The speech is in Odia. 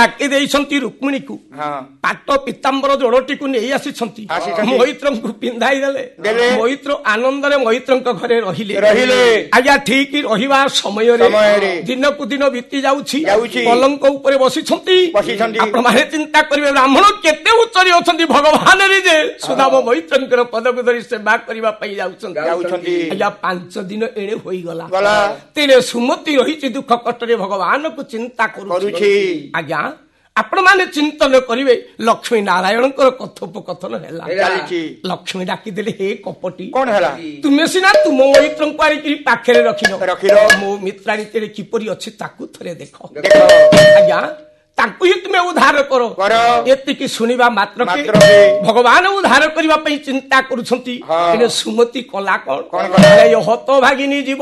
ଡାକି ଦେଇଛନ୍ତି ରୁକ୍ମିଣୀକୁ ପାଟ ପିତାମ୍ବର ଯୋଡ଼ଟିକୁ ନେଇ ଆସିଛନ୍ତି ମୈତ୍ରଙ୍କୁ ପିନ୍ଧାଇ ଦେଲେ ମୈତ୍ର ଆନନ୍ଦରେ ମୈତ୍ରଙ୍କ ଘରେ ରହିଲେ ଆଜ୍ଞା ଠିକ ରହିବା ସମୟରେ ଦିନକୁ ଦିନ ବିତି ଯାଉଛି ପଲଙ୍କ ଉପରେ ବସିଛନ୍ତି ଆପଣମାନେ ଚିନ୍ତା କରିବେ ବ୍ରାହ୍ମଣ କେତେ ଉଚ୍ଚରେ ଅଛନ୍ତି ଭଗବାନ ଯେ ସୁଦାମ ମୈତ୍ରଙ୍କର ପଦକୁ ଧରି ସେବା କରିବା ପାଇଁ ଯାଉଛନ୍ତି ଆଜ୍ଞା 5 ଦିନ ଏଣେ ହୋଇଗଲା ତେଣେ ସୁମତି ରହିଛି ଦୁଃଖ କଷ୍ଟରେ ଭଗବାନଙ୍କୁ ଚିନ୍ତା କରୁଛି ଆଜ୍ଞା ଆପଣମାନେ ଚିନ୍ତନ କରିବେ ଲକ୍ଷ୍ମୀ ନାରାୟଣଙ୍କର କଥୋପକଥନ ହେଲା ଲକ୍ଷ୍ମୀ ଡାକିଦେଲେ ହେ କପଟି କଣ ହେଲା ତୁମେ ସିନା ତୁମ ମୈତ୍ରଙ୍କୁ ଆଣିକି ପାଖରେ ରଖିଲ ମୋ ମିତ୍ରାଣୀ ତେରେ କିପରି ଅଛି ତାକୁ ଥରେ ଦେଖ ଆଜ୍ଞା ତାଙ୍କୁ ହିଁ ତୁମେ ଉଦ୍ଧାର କର ଏତିକି ଶୁଣିବା ମାତ୍ର ଭଗବାନ ଉଦ୍ଧାର କରିବା ପାଇଁ ଚିନ୍ତା କରୁଛନ୍ତି ସୁମତି କଲା କଣ ହତ ଭାଗିନୀ ଜୀବ